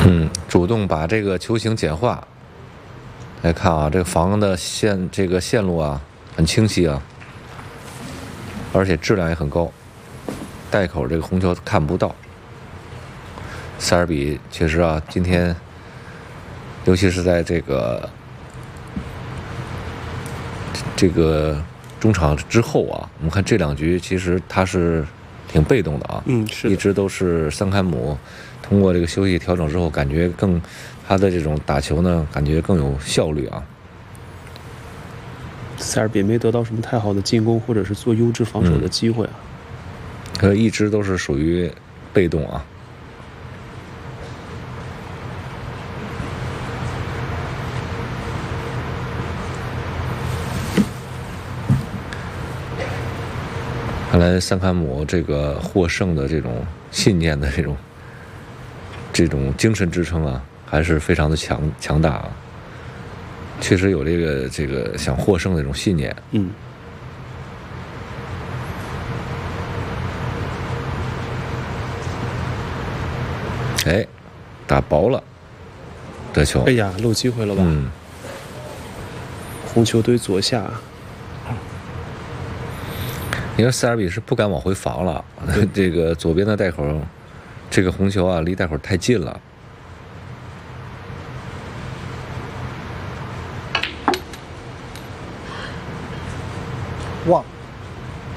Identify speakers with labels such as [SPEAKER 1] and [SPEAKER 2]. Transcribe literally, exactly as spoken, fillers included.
[SPEAKER 1] 嗯，主动把这个球形简化。来看啊，这个房的线这个线路啊很清晰啊，而且质量也很高。袋口这个红球看不到。塞尔比确实啊，今天尤其是在这个这个中场之后啊，我们看这两局其实他是挺被动的啊，
[SPEAKER 2] 嗯，是
[SPEAKER 1] 一直都是桑坎姆通过这个休息调整之后，感觉更他的这种打球呢，感觉更有效率啊。
[SPEAKER 2] 塞尔比没得到什么太好的进攻或者是做优质防守的机会啊，
[SPEAKER 1] 他一直都是属于被动啊。看来桑坎姆这个获胜的这种信念的这种这种精神支撑啊，还是非常的强强大啊。确实有这个这个想获胜的这种信念。
[SPEAKER 2] 嗯。
[SPEAKER 1] 哎，打薄了，这球。
[SPEAKER 2] 哎呀，漏机会了吧？
[SPEAKER 1] 嗯。
[SPEAKER 2] 红球堆左下。
[SPEAKER 1] 因为塞尔比是不敢往回防了，这个左边的袋口，这个红球啊，离袋口太近了。
[SPEAKER 3] 哇！